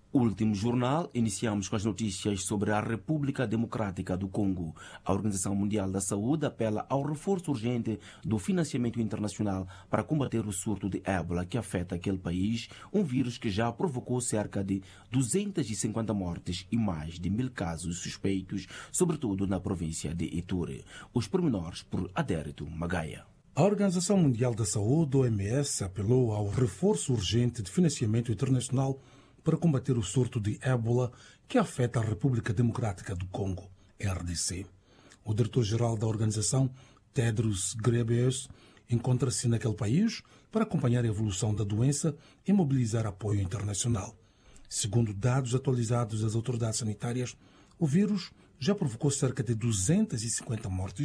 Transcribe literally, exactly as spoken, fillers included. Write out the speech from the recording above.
Último jornal, iniciamos com as notícias sobre a República Democrática do Congo. A Organização Mundial da Saúde apela ao reforço urgente do financiamento internacional para combater o surto de ébola que afeta aquele país, um vírus que já provocou cerca de duzentas e cinquenta mortes e mais de mil casos suspeitos, sobretudo na província de Ituri. Os pormenores por Adérito Magaia. A Organização Mundial da Saúde, O M S, apelou ao reforço urgente de financiamento internacional para combater o surto de ébola que afeta a República Democrática do Congo, R D C. O diretor-geral da organização, Tedros Ghebreyesus, encontra-se naquele país para acompanhar a evolução da doença e mobilizar apoio internacional. Segundo dados atualizados das autoridades sanitárias, o vírus já provocou cerca de duzentas e cinquenta mortes